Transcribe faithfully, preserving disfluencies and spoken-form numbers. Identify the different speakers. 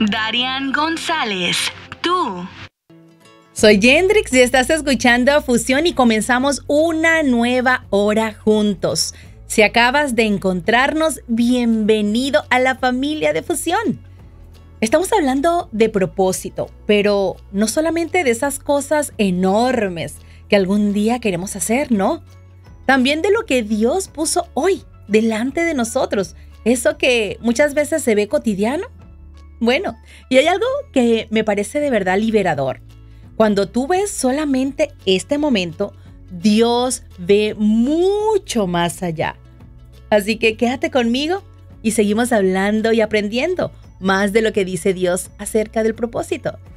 Speaker 1: Darian González, tú.
Speaker 2: Soy Yendrix y estás escuchando Fusión y comenzamos una nueva hora juntos. Si acabas de encontrarnos, bienvenido a la familia de Fusión. Estamos hablando de propósito, pero no solamente de esas cosas enormes que algún día queremos hacer, ¿no? También de lo que Dios puso hoy delante de nosotros, eso que muchas veces se ve cotidiano. Bueno, y hay algo que me parece de verdad liberador. Cuando tú ves solamente este momento, Dios ve mucho más allá. Así que quédate conmigo y seguimos hablando y aprendiendo más de lo que dice Dios acerca del propósito.